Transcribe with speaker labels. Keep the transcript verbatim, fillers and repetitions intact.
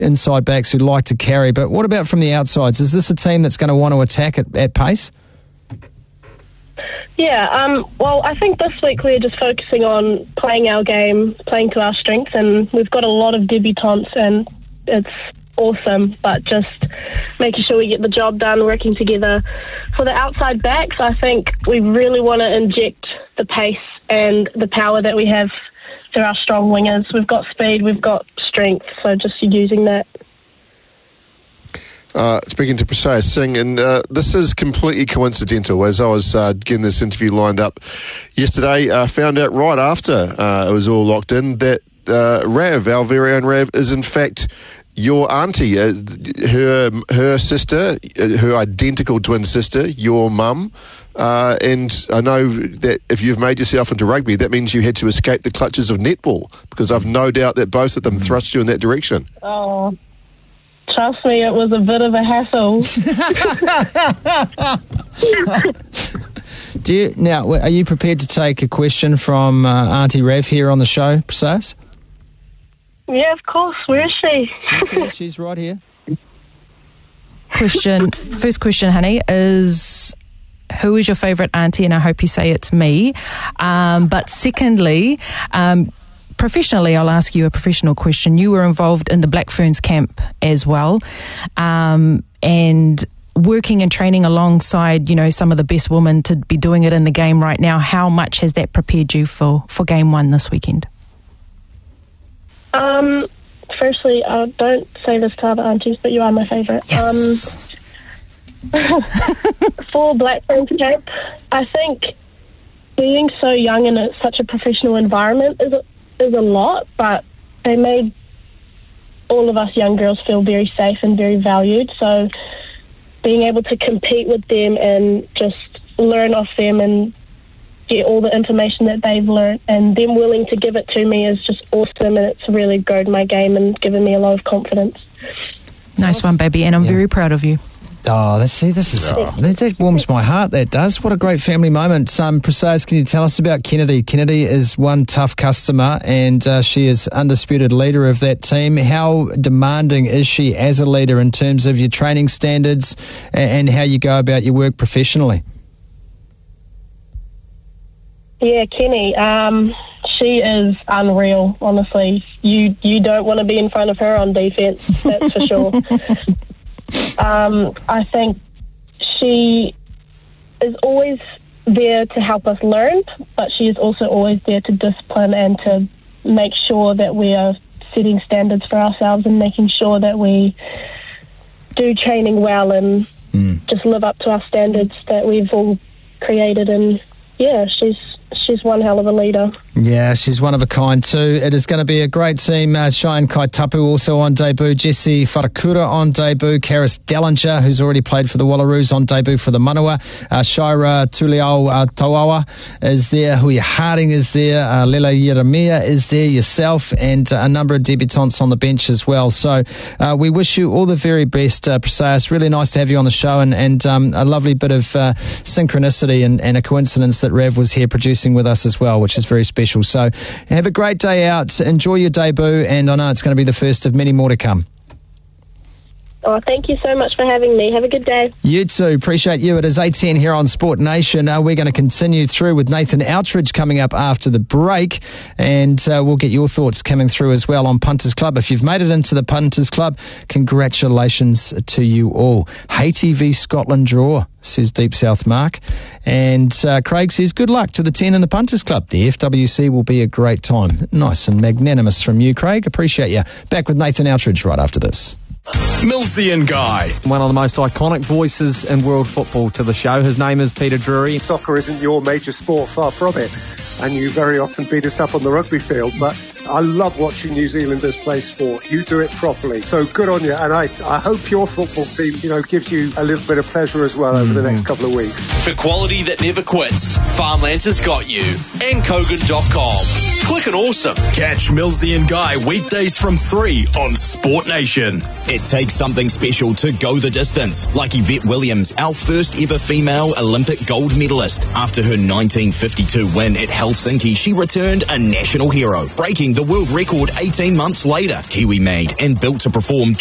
Speaker 1: inside backs who like to carry, but what about from the outsides? Is this a team that's going to want to attack at, at pace?
Speaker 2: Yeah, um, well, I think this week we're just focusing on playing our game, playing to our strengths, and we've got a lot of debutants, and it's awesome, but just making sure we get the job done, working together. For the outside backs, I think we really want to inject the pace and the power that we have through our strong wingers. We've got speed, we've got strength, so just using that.
Speaker 3: Uh, speaking to Prasath Singh, and uh, this is completely coincidental. As I was uh, getting this interview lined up yesterday, I uh, found out right after uh, it was all locked in that uh, Rav, our very own Rav, is in fact your auntie, uh, her her sister, uh, her identical twin sister, your mum. Uh, and I know that if you've made yourself into rugby, that means you had to escape the clutches of netball, because I've no doubt that both of them thrust you in that direction.
Speaker 2: Oh, trust me, it was a bit of a hassle.
Speaker 1: Do you, now, are you prepared to take a question from uh, Auntie Rav here on the show, Prasath?
Speaker 2: Yeah, of course. Where is she?
Speaker 1: She's here. She's right here.
Speaker 4: Question. First question, honey, is who is your favourite auntie? And I hope you say it's me. Um, but secondly, um, professionally, I'll ask you a professional question. You were involved in the Black Ferns camp as well, um, and working and training alongside, you know, some of the best women to be doing it in the game right now. How much has that prepared you for, for game one this weekend?
Speaker 2: Um, firstly, I don't say this to other aunties, but you are my favourite.
Speaker 4: Yes.
Speaker 2: Um, for Black Ferns camp, I think being so young in a, such a professional environment is a, is a lot, but they made all of us young girls feel very safe and very valued. So being able to compete with them and just learn off them and get all the information that they've learned, and them willing to give it to me is just awesome, and it's really grown my game and given me a lot of confidence.
Speaker 4: Nice one, baby, and I'm
Speaker 1: yeah.
Speaker 4: very proud of you.
Speaker 1: Oh, let's see, this is oh, that, that warms my heart. That does. What a great family moment. Um, Prasath, can you tell us about Kennedy? Kennedy is one tough customer, and uh, she is undisputed leader of that team. How demanding is she as a leader in terms of your training standards and, and how you go about your work professionally?
Speaker 2: Yeah, Kenny, um, she is unreal, honestly. You you don't want to be in front of her on defence, that's for sure. um, I think she is always there to help us learn, but she is also always there to discipline and to make sure that we are setting standards for ourselves and making sure that we do training well and mm. just live up to our standards that we've all created. And, yeah, she's... She's one hell of a leader.
Speaker 1: Yeah, she's one of a kind too. It is going to be a great team. Uh, Cheyenne Kaitapu also on debut. Jessie Wharakura on debut. Karis Dellinger, who's already played for the Wallaroos, on debut for the Manawa. Uh, Shira Tuliao uh, Tawawa is there. Hui Harding is there. Uh, Lela Yeremia is there. Yourself and uh, a number of debutants on the bench as well. So uh, we wish you all the very best, uh, Prasath. Really nice to have you on the show, and, and um, a lovely bit of uh, synchronicity and, and a coincidence that Rav was here producing with us as well, which is very special. So have a great day out, enjoy your debut, and I know it's going to be the first of many more to come.
Speaker 2: Oh, thank you so much for having me. Have a good day.
Speaker 1: You too. Appreciate you. It is eight ten here on Sport Nation. Uh, we're going to continue through with Nathan Outridge coming up after the break, and uh, we'll get your thoughts coming through as well on Punters Club. If you've made it into the Punters Club, congratulations to you all. Haiti v Scotland draw, says Deep South Mark. And uh, Craig says, good luck to the ten in the Punters Club. The F W C will be a great time. Nice and magnanimous from you, Craig. Appreciate you. Back with Nathan Outridge right after this.
Speaker 5: Millsy and Guy.
Speaker 6: One of the most iconic voices in world football to the show. His name is Peter Drury.
Speaker 7: Soccer isn't your major sport, far from it. And you very often beat us up on the rugby field. But I love watching New Zealanders play sport. You do it properly. So good on you. And I, I hope your football team, you know, gives you a little bit of pleasure as well over mm. the next couple of weeks.
Speaker 5: For quality that never quits, Farmlands has got you. And Kogan dot com. Clicking awesome. Catch Millsy and Guy weekdays from three on Sport Nation.
Speaker 8: It takes something special to go the distance, like Yvette Williams, our first ever female Olympic gold medalist. After her nineteen fifty-two win at Helsinki, she returned a national hero, breaking the world record eighteen months later. Kiwi made and built to perform